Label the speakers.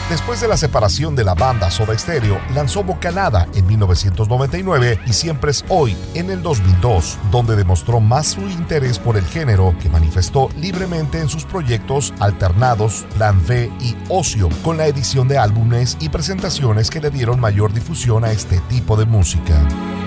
Speaker 1: Después de la separación de la banda Soda Stereo, lanzó Bocanada en 1999 y Siempre es Hoy en el 2002, donde demostró más su interés por el género, que manifestó libremente en sus proyectos alternados Plan B y Ocio, con la edición de álbumes y presentaciones que le dieron mayor difusión a este tipo de música.